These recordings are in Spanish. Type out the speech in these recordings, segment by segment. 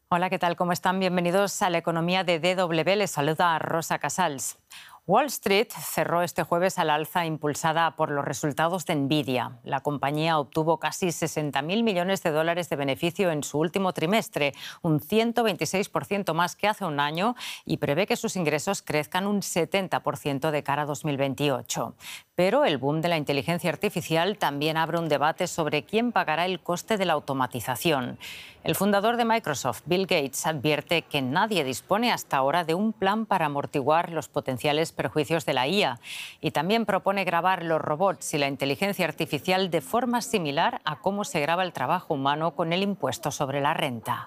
Hola, ¿qué tal? ¿Cómo están? Bienvenidos a la economía de DW. Les saluda Rosa Casals. Wall Street cerró este jueves al alza impulsada por los resultados de Nvidia. La compañía obtuvo casi 60.000 millones de dólares de beneficio en su último trimestre, un 126% más que hace un año, y prevé que sus ingresos crezcan un 70% de cara a 2028. Pero el boom de la inteligencia artificial también abre un debate sobre quién pagará el coste de la automatización. El fundador de Microsoft, Bill Gates, advierte que nadie dispone hasta ahora de un plan para amortiguar los potenciales perjuicios de la IA, y también propone grabar los robots y la inteligencia artificial de forma similar a cómo se graba el trabajo humano con el impuesto sobre la renta.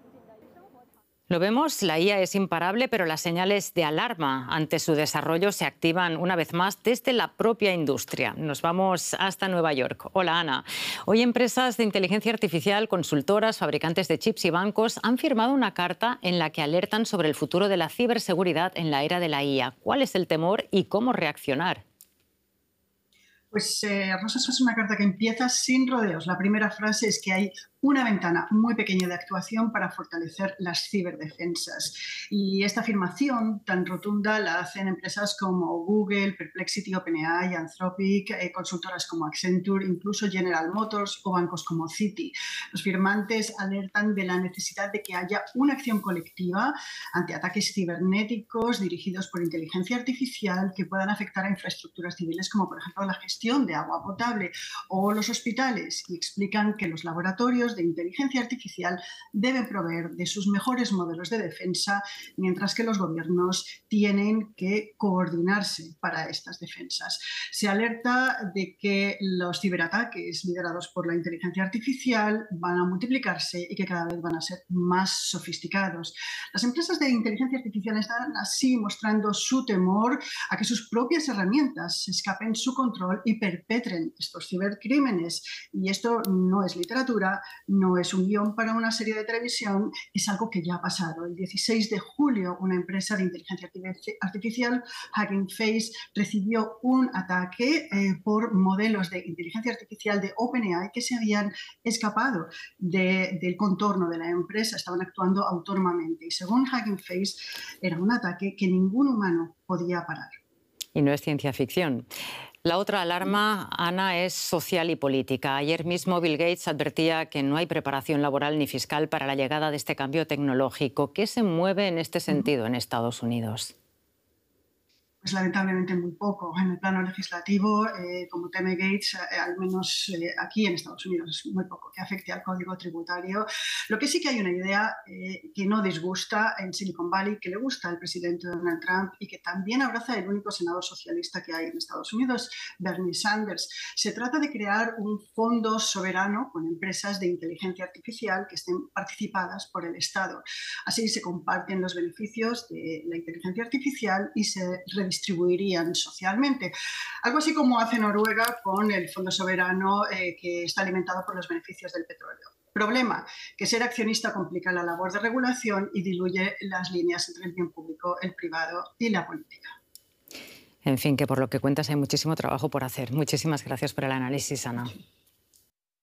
Lo vemos, la IA es imparable, pero las señales de alarma ante su desarrollo se activan una vez más desde la propia industria. Nos vamos hasta Nueva York. Hola, Ana. Hoy empresas de inteligencia artificial, consultoras, fabricantes de chips y bancos han firmado una carta en la que alertan sobre el futuro de la ciberseguridad en la era de la IA. ¿Cuál es el temor y cómo reaccionar? Pues Rosas es una carta que empieza sin rodeos. La primera frase es que hay una ventana muy pequeña de actuación para fortalecer las ciberdefensas. Y esta afirmación tan rotunda la hacen empresas como Google, Perplexity, OpenAI, Anthropic, consultoras como Accenture, incluso General Motors o bancos como Citi. Los firmantes alertan de la necesidad de que haya una acción colectiva ante ataques cibernéticos dirigidos por inteligencia artificial que puedan afectar a infraestructuras civiles como, por ejemplo, la gestión de agua potable o los hospitales, y explican que los laboratorios de inteligencia artificial deben proveer de sus mejores modelos de defensa, mientras que los gobiernos tienen que coordinarse para estas defensas. Se alerta de que los ciberataques liderados por la inteligencia artificial van a multiplicarse y que cada vez van a ser más sofisticados. Las empresas de inteligencia artificial están así mostrando su temor a que sus propias herramientas escapen su control y perpetren estos cibercrímenes. Y esto no es literatura, no es un guión para una serie de televisión, es algo que ya ha pasado. El 16 de julio, una empresa de inteligencia artificial, Hugging Face, recibió un ataque por modelos de inteligencia artificial de OpenAI que se habían escapado del contorno de la empresa, estaban actuando autónomamente. Y según Hugging Face, era un ataque que ningún humano podía parar. Y no es ciencia ficción. La otra alarma, Ana, es social y política. Ayer mismo Bill Gates advertía que no hay preparación laboral ni fiscal para la llegada de este cambio tecnológico. ¿Qué se mueve en este sentido en Estados Unidos? Pues lamentablemente muy poco. En el plano legislativo, como teme Gates, al menos aquí en Estados Unidos es muy poco que afecte al código tributario. Lo que sí que hay una idea que no disgusta en Silicon Valley, que le gusta al presidente Donald Trump y que también abraza el único senador socialista que hay en Estados Unidos, Bernie Sanders. Se trata de crear un fondo soberano con empresas de inteligencia artificial que estén participadas por el Estado. Así se comparten los beneficios de la inteligencia artificial y se distribuirían socialmente. Algo así como hace Noruega con el fondo soberano que está alimentado por los beneficios del petróleo. Problema, que ser accionista complica la labor de regulación y diluye las líneas entre el bien público, el privado y la política. En fin, que por lo que cuentas hay muchísimo trabajo por hacer. Muchísimas gracias por el análisis, Ana.